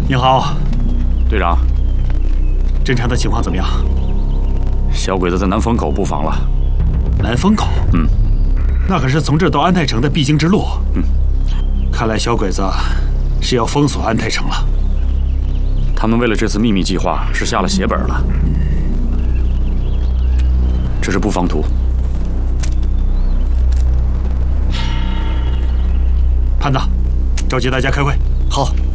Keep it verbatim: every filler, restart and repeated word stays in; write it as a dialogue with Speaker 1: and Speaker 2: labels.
Speaker 1: 你好，
Speaker 2: 队长。
Speaker 1: 侦查的情况怎么样？
Speaker 2: 小鬼子在南风口布防了。
Speaker 1: 南风口？
Speaker 2: 嗯，
Speaker 1: 那可是从这到安泰城的必经之路。
Speaker 2: 嗯，
Speaker 1: 看来小鬼子是要封锁安泰城了。
Speaker 2: 他们为了这次秘密计划是下了血本了。这是布防图。
Speaker 1: 潘子，召集大家开会。
Speaker 3: 好。